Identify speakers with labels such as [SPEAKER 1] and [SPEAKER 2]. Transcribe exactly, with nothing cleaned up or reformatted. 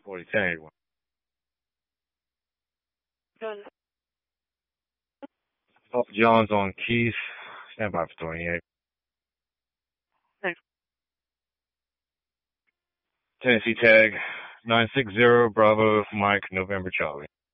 [SPEAKER 1] forty ten eighty-one. Papa John's on Keith. Stand by for twenty-eight. Tennessee tag nine six zero Bravo Mike November Charlie.